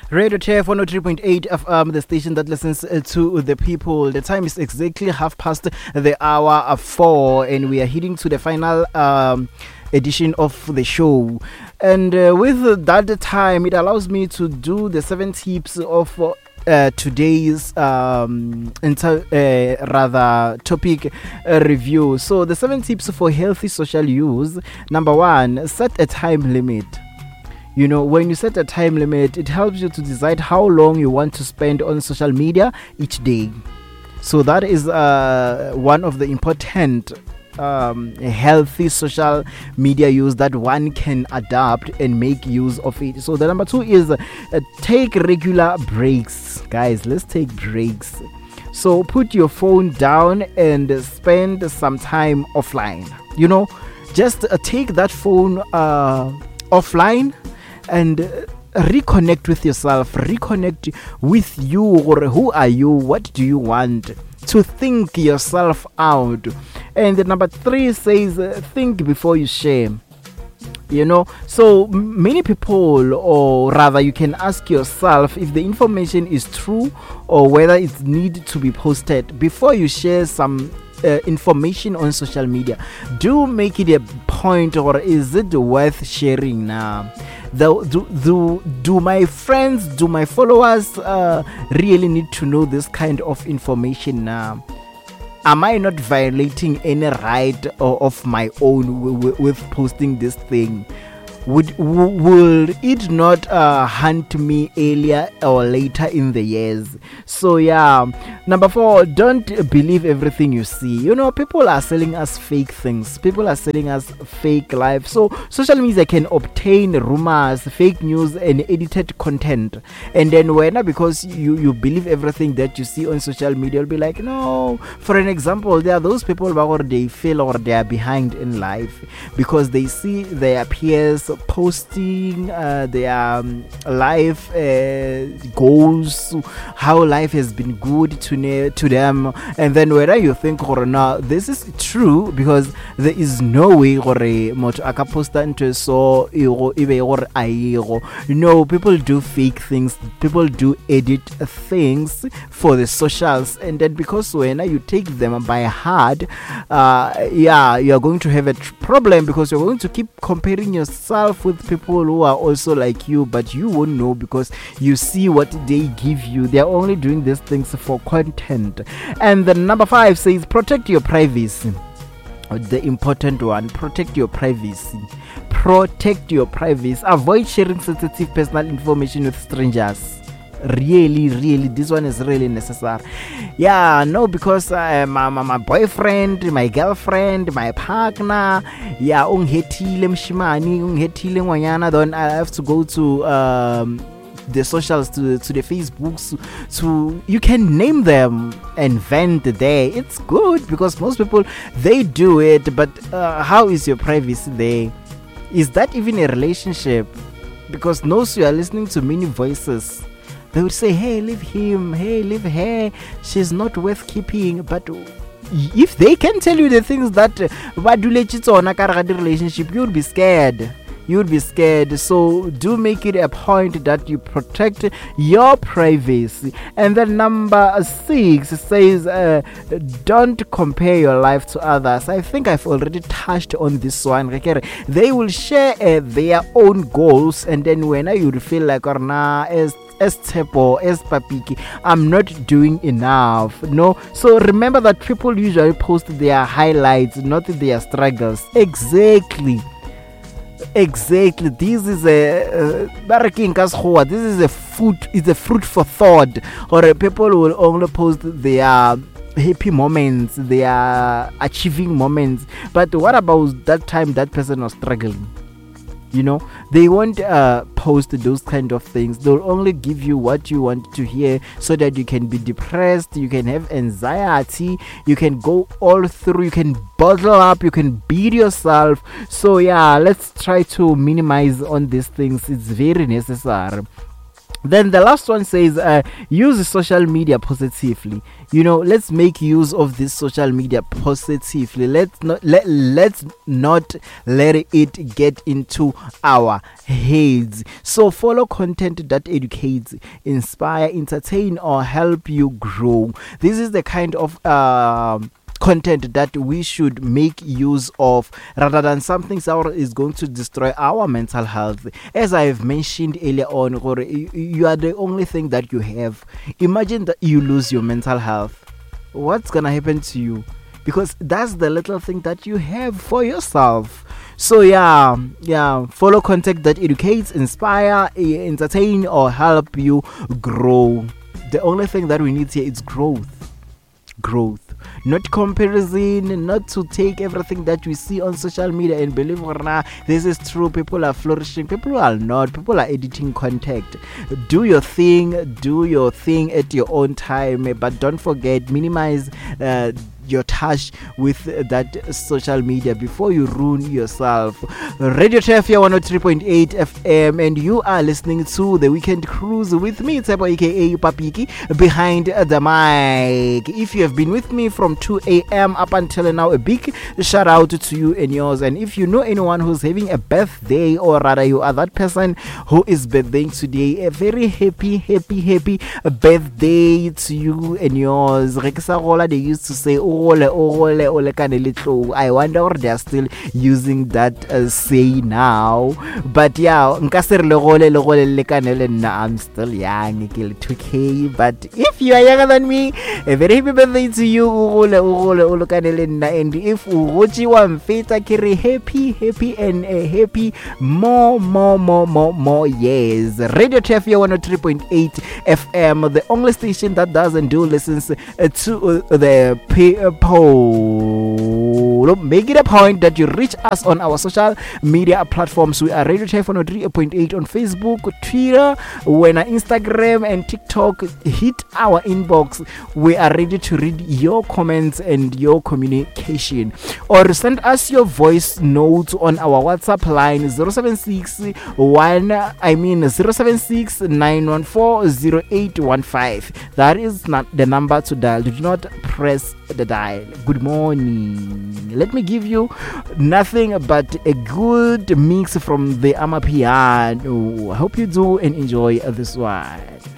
Radio TF 103.8 FM, the station that listens to the people. The time is exactly 4:30, and we are heading to the final edition of the show. And with that time, it allows me to do the 7 tips of today's topic review. So the 7 tips for healthy social use. Number 1, set a time limit. You know, when you set a time limit, it helps you to decide how long you want to spend on social media each day. So that is one of the important healthy social media use that one can adapt and make use of it. So the number 2 is take regular breaks. Guys, let's take breaks. So put your phone down and spend some time offline. You know, just take that phone offline and reconnect with yourself, reconnect with you, or who are you, what do you want, to think yourself out. And the number 3 says think before you share. You know, so many people, or rather you can ask yourself if the information is true or whether it needs to be posted before you share some information on social media. Do make it a point, or is it worth sharing now? Do my friends, do my followers really need to know this kind of information now? Am I not violating any right of my own with posting this thing? Will it not hunt me earlier or later in the years? So yeah. Number 4, don't believe everything you see. You know, people are selling us fake things. People are selling us fake life. So social media can obtain rumors, fake news, and edited content. And then because you believe everything that you see on social media, you'll be like, no. For an example, there are those people who they feel or they are behind in life because they see their peers posting their life goals, how life has been good to them, and then whether you think or not this is true, because there is no way or moto akaposta into so no, people do fake things, people do edit things for the socials, and then because when you take them by heart, you're going to have a problem, because you're going to keep comparing yourself with people who are also like you, but you won't know because you see what they give you. They're only doing these things for content. And the number 5 says protect your privacy. The important one, protect your privacy. Protect your privacy. Avoid sharing sensitive personal information with strangers. Really, this one is really necessary. Because my boyfriend, my girlfriend, my partner, unghetile mshimani, unghetile ngwanyana, then I have to go to the socials, to the Facebooks, to you can name them and vent there. It's good because most people, they do it, but how is your privacy there? Is that even a relationship? Because those you are listening to many voices, they would say, hey, leave him, hey, leave her, she's not worth keeping. But if they can tell you the things that on a relationship, you'll be scared. So do make it a point that you protect your privacy. And then number 6 says don't compare your life to others. I think I've already touched on this one. They will share their own goals, and then when you feel like as Tepo, as Papiki, I'm not doing enough. No, so remember that people usually post their highlights, not their struggles. Exactly. This is a fruit for thought. Or people will only post their happy moments, their achieving moments. But what about that time that person was struggling? You know, they won't post those kind of things. They'll only give you what you want to hear, so that you can be depressed, you can have anxiety, you can go all through, you can bottle up, you can beat yourself. So let's try to minimize on these things. It's very necessary. Then the last one says, use social media positively. Let's make use of this social media positively. Let's not let it get into our heads. So follow content that educates, inspire, entertain, or help you grow. This is the kind of content that we should make use of, rather than something that is going to destroy our mental health. As I have mentioned earlier on, you are the only thing that you have. Imagine that you lose your mental health. What's gonna happen to you? Because that's the little thing that you have for yourself. So follow content that educates, inspire, entertain, or help you grow. The only thing that we need here is growth, not comparison, not to take everything that we see on social media and believe this is true. People are flourishing, people are not, people are editing content. Do your thing at your own time, but don't forget, minimize your touch with that social media before you ruin yourself. Radio Trafia 103.8 FM, and you are listening to The Weekend Cruise with me, Tsebo aka Papiki, behind the mic. If you have been with me from 2 a.m. up until now, a big shout out to you and yours. And if you know anyone who's having a birthday, or rather you are that person who is birthday today, a very happy birthday to you and yours. They used to say, I wonder if they are still using that say now. But I'm still young, 2K. But if you are younger than me, a very happy birthday to you. And if Uroji one feta carry happy and happy more years. Radio Trafia 103.8 FM, the only station that doesn't do listens to the people. Make it a point that you reach us on our social media platforms. We are Radio Trafia 103.8 on Facebook, Twitter, when Instagram and TikTok. Hit our inbox. We are ready to read your comments and your communication, or send us your voice notes on our WhatsApp line 076 9140815. That is not the number to dial. Do not press the dial. Good morning. Let me give you nothing but a good mix from the Amapiano. I hope you do and enjoy this one.